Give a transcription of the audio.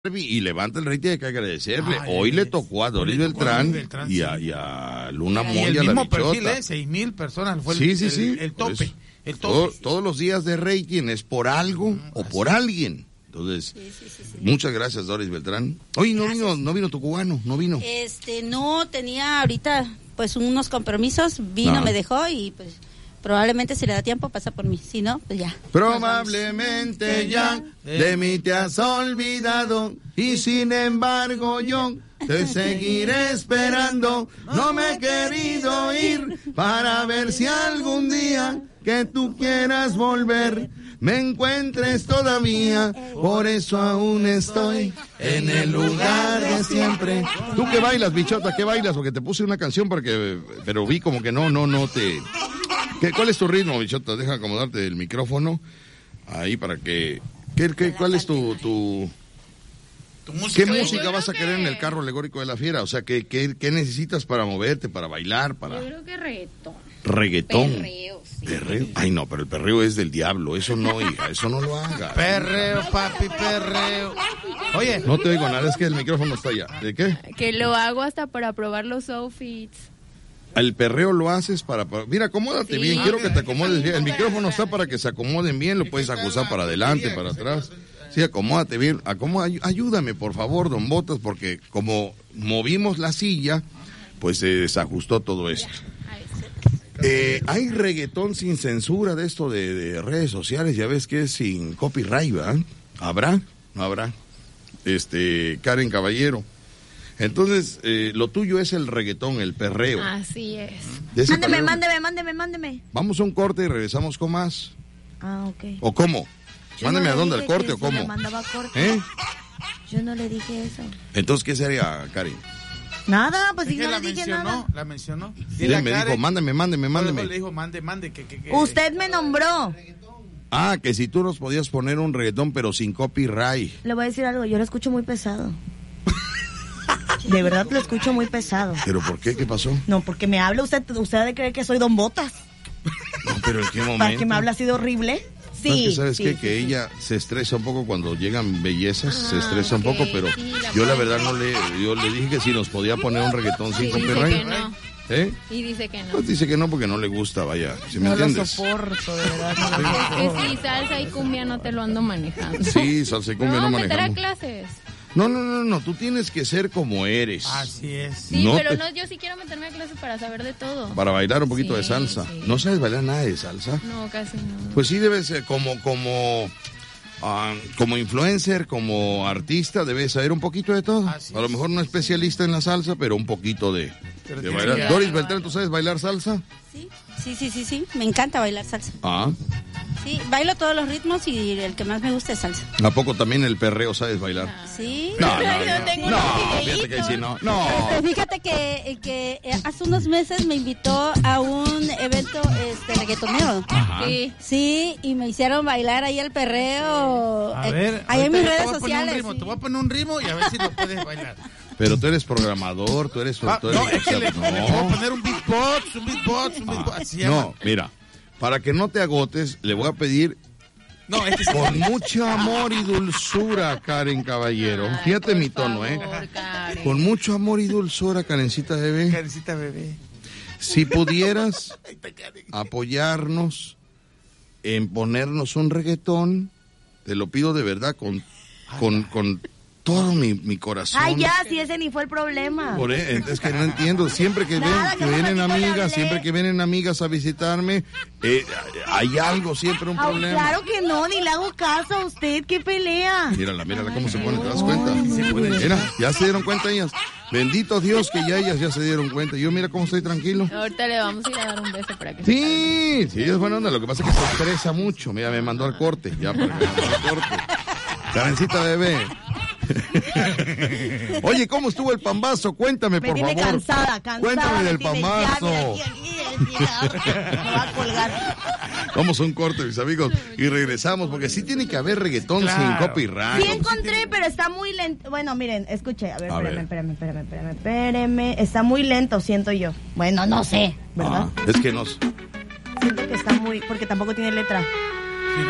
y levanta el rating, hay que agradecerle. Hoy le tocó a Doris Beltrán y a Luna Moya, el mismo la bichota. perfil, 6,000 personas fue Sí. el tope. El tope. Todos los días de rating es por algo o por alguien. Entonces, muchas gracias, Doris Beltrán. Oye, no vino tu cubano, no vino. No, tenía ahorita pues unos compromisos, me dejó y pues probablemente si le da tiempo pasa por mí, si no, pues ya. Probablemente ya de mí te has olvidado y sin embargo yo te seguiré esperando. No me he querido ir para ver si algún día que tú quieras volver me encuentres todavía, por eso aún estoy en el lugar de siempre. ¿Tú qué bailas, bichota? ¿Qué bailas? Porque te puse una canción pero vi como que no te... ¿Cuál es tu ritmo, bichota? Deja acomodarte el micrófono ahí para que... ¿Cuál es tu música? ¿Qué música vas a querer en el carro alegórico de la fiera? O sea, ¿qué necesitas para moverte, para bailar? Yo creo que reggaetón. ¿Reggaetón? Perreo, sí. ¿Perreo? Ay, no, pero el perreo es del diablo. Eso no, hija, eso no lo haga. Perreo, papi, perreo. Oye. No te oigo nada, es que el micrófono está allá. ¿De qué? Que lo hago hasta para probar los outfits. El perreo lo haces para... Mira, acomódate bien, quiero que te acomodes bien. El micrófono está para que se acomoden bien, lo puedes acusar para adelante, para atrás. Sí, acomódate bien. Ayúdame, por favor, don Botas, porque como movimos la silla, pues se desajustó todo esto. Hay reggaetón sin censura de esto de redes sociales, ya ves que es sin copyright, ¿verdad? ¿Habrá? No habrá. Karen Caballero. Entonces, lo tuyo es el reggaetón, el perreo. Así es. Mándeme. Vamos a un corte y regresamos con más. Ok. ¿O cómo? Mándeme a dónde, al corte o cómo. Yo no le dije eso. Entonces, ¿qué sería, Karen? Nada, pues si no la le dije mencionó, nada. La mencionó. Él me dijo, mándeme. Luego le dijo, mande. Usted me nombró. Ah, que si tú nos podías poner un reggaetón, pero sin copyright. Le voy a decir algo, yo lo escucho muy pesado. De verdad lo escucho muy pesado. ¿Pero por qué? ¿Qué pasó? No, porque me habla usted ha de creer que soy Don Botas. No, pero ¿en qué momento? ¿Para que me habla así de horrible? Sí. ¿Sabes qué? Que ella se estresa un poco cuando llegan bellezas, se estresa un poco, pero yo la verdad yo le dije que si nos podía poner un reggaetón sin copyright. Y dice que no. Pues dice que no porque no le gusta, vaya, si me no entiendes. Lo soporto, de verdad. No lo soporto. Es que sí, salsa y cumbia no te lo ando manejando. Sí, salsa y cumbia no manejamos. Meter a clases. No, tú tienes que ser como eres. Así es. Sí, pero yo sí quiero meterme a clases para saber de todo. Para bailar un poquito de salsa. Sí. ¿No sabes bailar nada de salsa? No, casi no. Pues sí debes ser como influencer, como artista, debes saber un poquito de todo. A lo mejor no especialista en la salsa, pero un poquito de bailar. Doris Beltrán, ¿tú sabes bailar salsa? Sí, me encanta bailar salsa. Sí, bailo todos los ritmos y el que más me gusta es salsa. ¿A poco también el perreo sabes bailar? Sí. No, fíjate que sí, no. Fíjate que hace unos meses me invitó a un evento reggaetonero. Ajá. Sí, y me hicieron bailar ahí el perreo. A ver, ahí en mis redes sociales. Te voy a poner un ritmo y a ver si lo puedes bailar. Pero tú eres programador, tú eres... Le voy a poner un beatbox. Así no, mira, para que no te agotes, le voy a pedir con mucho amor y dulzura, Karen Caballero. Fíjate mi tono, Karen. Con mucho amor y dulzura, Karencita bebé. Si pudieras apoyarnos en ponernos un reggaetón, te lo pido de verdad con todo mi corazón. Ay, ya, si ese ni fue el problema. Es que no entiendo, siempre que vienen amigas a visitarme, hay algo, siempre un problema. Claro que no, ni le hago caso a usted, qué pelea. Mírala cómo se pone, ¿te das cuenta? Mira, ya se dieron cuenta ellas. Bendito Dios que ya se dieron cuenta. Yo mira cómo estoy tranquilo. Ahorita le vamos a ir a dar un beso para que sí, es buena onda, lo que pasa es que se estresa mucho. Mira, me mandó al corte, Karencita bebé. Oye, ¿cómo estuvo el pambazo? Cuéntame, por favor. Cansada. Cuéntame del pambazo. Me va a colgar. Vamos a un corte, mis amigos, y regresamos, porque sí tiene que haber reggaetón sin copyright. Sí encontré, pero está muy lento. Bueno, miren, escuche, espérame. Está muy lento, siento yo. Bueno, no sé, ¿verdad? Es que no. Siento que está muy, porque tampoco tiene letra.